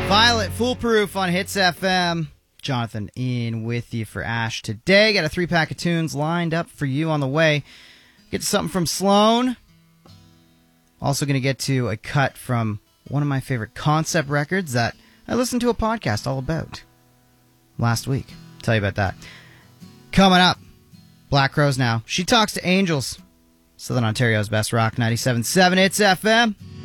Violet, Foolproof on Hits FM. Jonathan in with you for Ash today. Got a 3-pack of tunes lined up for you on the way. Get to something from Sloan. Also going to get to a cut from one of my favorite concept records that I listened to a podcast all about last week. Tell you about that. Coming up, Black Crowes now. She Talks to Angels. Southern Ontario's best rock, 97.7 Hits FM.